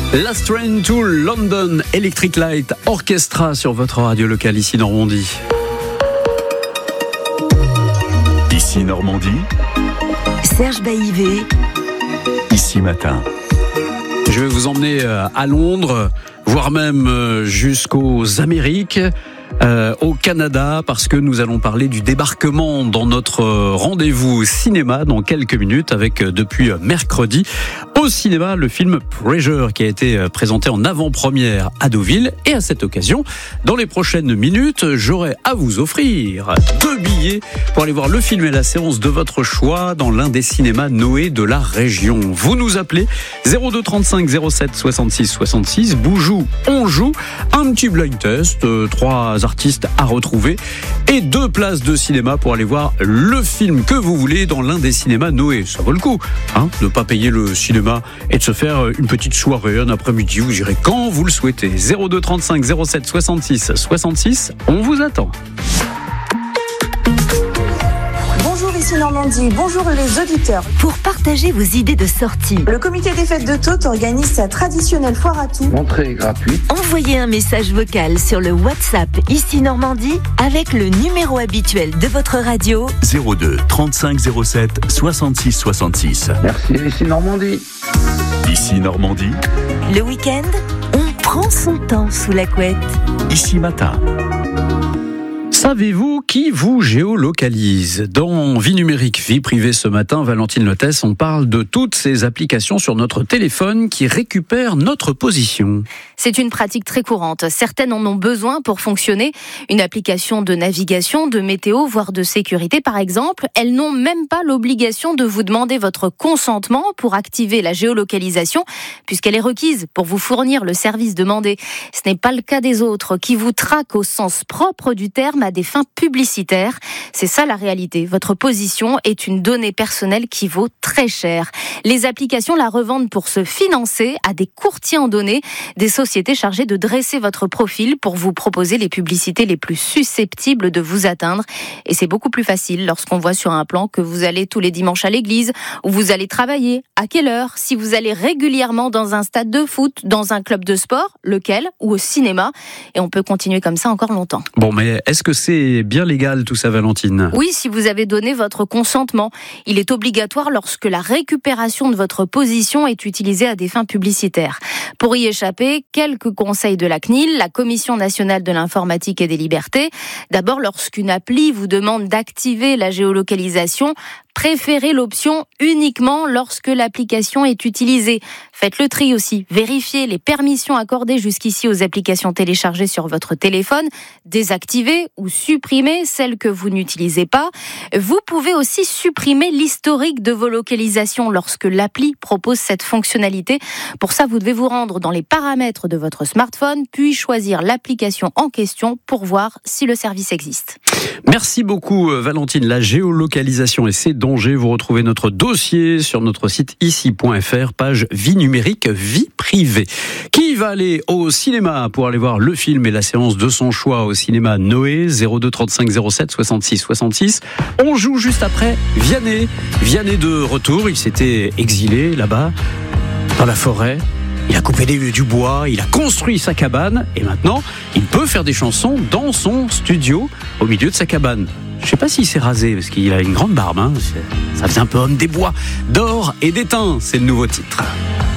Last Train to London, Electric Light Orchestra sur votre radio locale ici Normandie. Ici Normandie. Serge Baïvé. Ici Matin. Je vais vous emmener à Londres, voire même jusqu'aux Amériques. Au Canada, parce que nous allons parler du débarquement dans notre rendez-vous cinéma dans quelques minutes avec depuis mercredi au cinéma le film Pressure qui a été présenté en avant-première à Deauville, et à cette occasion dans les prochaines minutes j'aurai à vous offrir 2 billets pour aller voir le film et la séance de votre choix dans l'un des cinémas Noé de la région. Vous nous appelez 02 35 07 66 66, Boujou on joue, un petit blind test, 3 artistes à retrouver et 2 places de cinéma pour aller voir le film que vous voulez dans l'un des cinémas Noé. Ça vaut le coup, de ne pas payer le cinéma et de se faire une petite soirée, un après-midi. Vous irez quand vous le souhaitez. 02 35 07 66 66, on vous attend. Ici Normandie, bonjour les auditeurs. Pour partager vos idées de sortie, Le comité des fêtes de Tôtes organise sa traditionnelle foire à tout. Entrée gratuite. envoyez un message vocal sur le WhatsApp Ici Normandie avec le numéro habituel de votre radio 02 35 07 66 66. Merci, ici Normandie. Ici Normandie. Le week-end, on prend son temps sous la couette. Ici Matin. Savez-vous qui vous géolocalise ? Dans Vie numérique, vie privée ce matin, Valentine Lotès, on parle de toutes ces applications sur notre téléphone qui récupèrent notre position. C'est une pratique très courante. Certaines en ont besoin pour fonctionner. Une application de navigation, de météo, voire de sécurité par exemple. Elles n'ont même pas l'obligation de vous demander votre consentement pour activer la géolocalisation, puisqu'elle est requise pour vous fournir le service demandé. Ce n'est pas le cas des autres, qui vous traquent au sens propre du terme à des fins publicitaires. C'est ça la réalité. Votre position est une donnée personnelle qui vaut très cher. Les applications la revendent pour se financer à des courtiers en données, des sociétés chargées de dresser votre profil pour vous proposer les publicités les plus susceptibles de vous atteindre. Et c'est beaucoup plus facile lorsqu'on voit sur un plan que vous allez tous les dimanches à l'église, où vous allez travailler, à quelle heure, si vous allez régulièrement dans un stade de foot, dans un club de sport, lequel, ou au cinéma. Et on peut continuer comme ça encore longtemps. Bon, mais est-ce que c'est bien légal tout ça, Valentine ? Oui, si vous avez donné votre consentement. Il est obligatoire lorsque la récupération de votre position est utilisée à des fins publicitaires. Pour y échapper, quelques conseils de la CNIL, la Commission nationale de l'informatique et des libertés. D'abord, lorsqu'une appli vous demande d'activer la géolocalisation, préférez l'option uniquement lorsque l'application est utilisée. Faites le tri aussi. Vérifiez les permissions accordées jusqu'ici aux applications téléchargées sur votre téléphone. Désactivez ou supprimez celles que vous n'utilisez pas. Vous pouvez aussi supprimer l'historique de vos localisations lorsque l'appli propose cette fonctionnalité. Pour ça, vous devez vous rendre dans les paramètres de votre smartphone, puis choisir l'application en question pour voir si le service existe. Merci beaucoup Valentine. La géolocalisation et ses dangers, vous retrouvez notre dossier sur notre site ici.fr, page vie numérique, vie privée. Qui va aller au cinéma pour aller voir le film et la séance de son choix au cinéma Noé, 02 35 07 66 66. On joue juste après Vianney. Vianney de retour, il s'était exilé là-bas, dans la forêt. Il a coupé du bois, il a construit sa cabane et maintenant, il peut faire des chansons dans son studio au milieu de sa cabane. Je ne sais pas s'il s'est rasé parce qu'il a une grande barbe. Ça faisait un peu homme des bois. D'or et d'étain, c'est le nouveau titre.